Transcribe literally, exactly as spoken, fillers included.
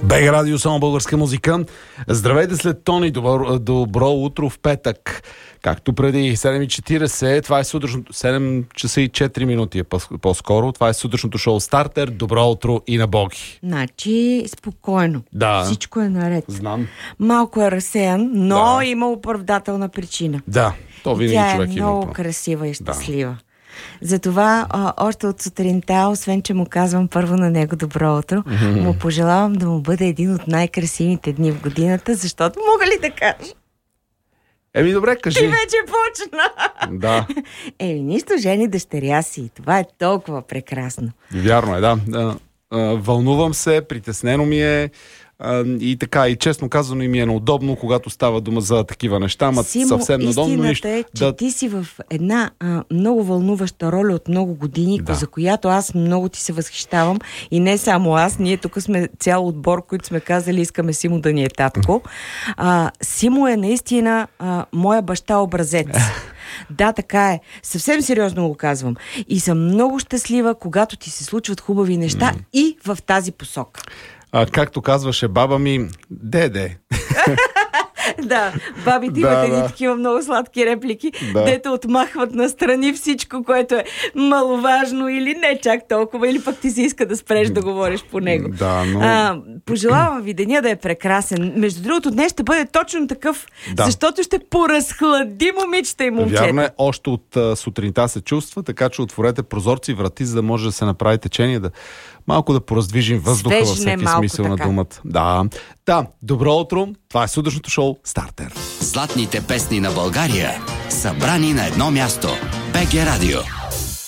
БГ Радио, само българска музика. Здравейте след Тони, добро, добро утро в петък. Както преди седем и четирийсет, това е сутрешното, седем часа и четири минути е по-скоро, това е сутрешното шоу Стартер. Добро утро и на Боги. Значи, спокойно. Да. Всичко е наред. Знам. Малко е разсеян, но Да. има оправдателна причина. Да, то винаги Тя човек е има. много красива и щастлива. Затова а, още от сутринта, освен че му казвам първо на него добро утро, mm-hmm. му пожелавам да му бъде един от най-красивите дни в годината, защото мога ли да кажа? Еми добре, кажи. Ти вече почна. Да. Еми нищо, жени дъщеря си. Това е толкова прекрасно. Вярно е, да. А, а, вълнувам се, притеснено ми е. И така, и честно казано, и ми е неудобно, когато става дума за такива неща, ама Симо, съвсем надобно нищо. Истината е, че да... ти си в една а, много вълнуваща роля от много години, Да. за която аз много ти се възхищавам. И не само аз, ние тук сме цял отбор, които сме казали, искаме Симо да ни е татко. А, Симо е наистина а, моя баща образец. Да, така е. Съвсем сериозно го казвам. И съм много щастлива, когато ти се случват хубави неща mm. и в тази посока. А, както казваше баба ми, деде. Да, бабите Да, имат едни да. такива много сладки реплики, Да. дето отмахват настрани всичко, което е маловажно или не чак толкова, или пък ти си иска да спреш да говориш по него. Да, но... А, пожелавам ви деня да е прекрасен. Между другото, днес ще бъде точно такъв, Да. защото ще поразхлади момичета и момчета. Вярно е, още от а, сутринта се чувства, така че отворете прозорци и врати, за да може да се направи течение, да малко да пораздвижим въздуха във Свежне всеки малко смисъл на така. думата. Да. Да, добро утро. Това е сутрешното шоу Стартер. Златните песни на България, събрани на едно място. БГ Радио.